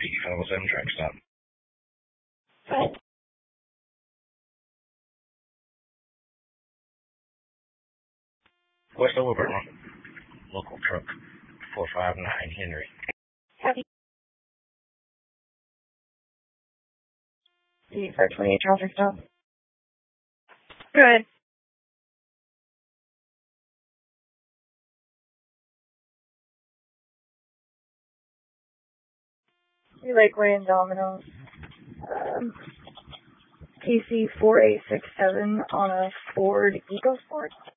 P507 track stop. What? West Overburn, local truck 459 Henry. Copy. D428 traffic stop. Go ahead. We like Way and Domino's. PC 4867 on a Ford EcoSport.